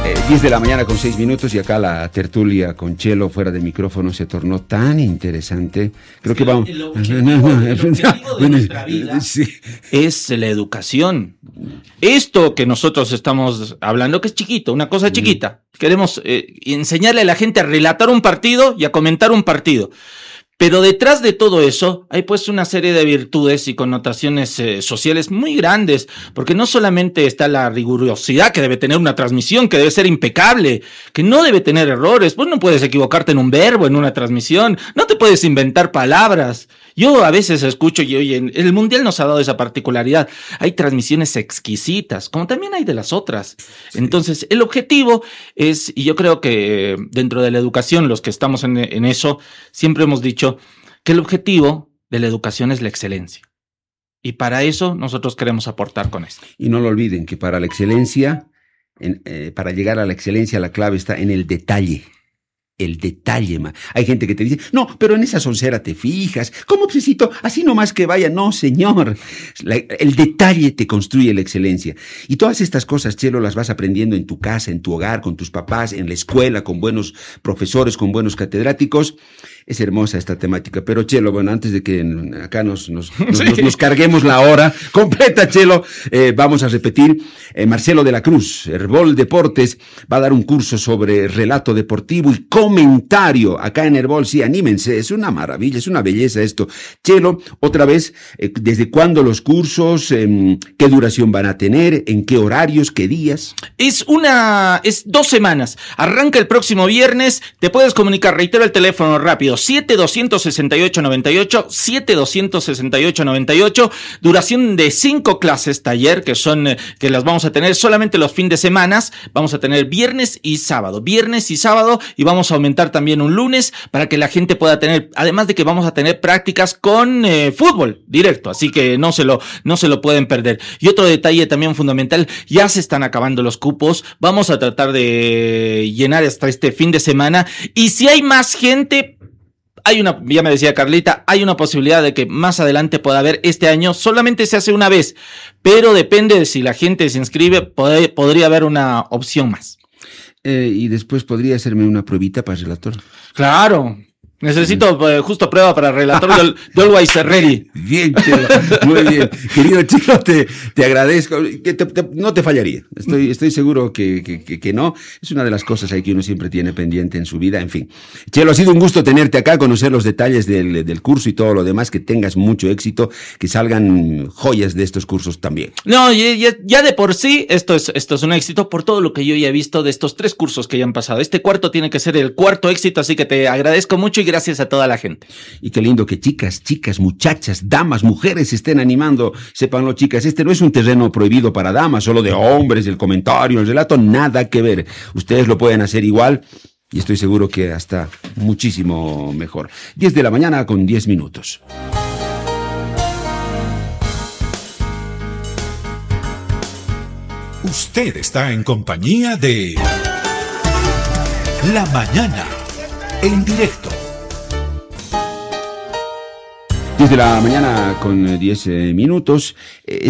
10 de la mañana con 6 minutos y acá la tertulia con Chelo fuera de micrófono se tornó tan interesante. Creo que vamos... El objetivo de nuestra vida es la educación. Esto que nosotros estamos hablando, que es chiquito, una cosa chiquita. Queremos enseñarle a la gente a relatar un partido y a comentar un partido. Pero detrás de todo eso hay pues una serie de virtudes y connotaciones sociales muy grandes, porque no solamente está la rigurosidad que debe tener una transmisión, que debe ser impecable, que no debe tener errores. Vos no puedes equivocarte en un verbo, en una transmisión, no te puedes inventar palabras. Yo a veces escucho y oye, el Mundial nos ha dado esa particularidad. Hay transmisiones exquisitas, como también hay de las otras. Sí. Entonces, el objetivo es, y yo creo que dentro de la educación, los que estamos en eso, siempre hemos dicho que el objetivo de la educación es la excelencia. Y para eso nosotros queremos aportar con esto. Y no lo olviden que para la excelencia, para llegar a la excelencia, la clave está en el detalle. El detalle, hay gente que te dice, no, pero en esa soncera te fijas, ¿cómo obsesito? Así nomás que vaya, no, señor. El detalle te construye la excelencia. Y todas estas cosas, Chelo, las vas aprendiendo en tu casa, en tu hogar, con tus papás, en la escuela, con buenos profesores, con buenos catedráticos. Es hermosa esta temática, pero Chelo, bueno, antes de que acá nos carguemos la hora completa, Chelo, vamos a repetir, Marcelo de la Cruz, Herbol Deportes, va a dar un curso sobre relato deportivo y comentario acá en Herbol. Sí, anímense, es una maravilla, es una belleza esto. Chelo, otra vez, ¿desde cuándo los cursos? ¿Qué duración van a tener? ¿En qué horarios? ¿Qué días? Es 2 semanas, arranca el próximo viernes, te puedes comunicar, reitero el teléfono rápido, 7-268-98, 7-268-98, duración de 5 clases taller, que las vamos a tener solamente los fines de semana, vamos a tener viernes y sábado, y vamos a aumentar también un lunes para que la gente pueda tener, además de que vamos a tener prácticas con fútbol directo, así que no se lo pueden perder. Y otro detalle también fundamental, ya se están acabando los cupos, vamos a tratar de llenar hasta este fin de semana, y si hay más gente, ya me decía Carlita, hay una posibilidad de que más adelante pueda haber. Este año solamente se hace una vez, pero depende de si la gente se inscribe, podría haber una opción más. Y después podría hacerme una pruebita para relator. Claro. Necesito justo prueba para relator de Always Ready. Bien, Chelo, muy bien. Querido Chelo, te agradezco. No te fallaría. Estoy seguro que no. Es una de las cosas ahí que uno siempre tiene pendiente en su vida. En fin. Chelo, ha sido un gusto tenerte acá, conocer los detalles del curso y todo lo demás. Que tengas mucho éxito, que salgan joyas de estos cursos también. No, ya de por sí, esto es un éxito por todo lo que yo ya he visto de estos 3 cursos que ya han pasado. Este cuarto tiene que ser el cuarto éxito, así que te agradezco mucho y gracias a toda la gente. Y qué lindo que chicas, muchachas, damas, mujeres se estén animando. Sépanlo, chicas, este no es un terreno prohibido para damas, solo de hombres, el comentario, el relato, nada que ver. Ustedes lo pueden hacer igual y estoy seguro que hasta muchísimo mejor. 10 de la mañana con 10 minutos. Usted está en compañía de La Mañana en directo. 10 de la mañana con 10 minutos.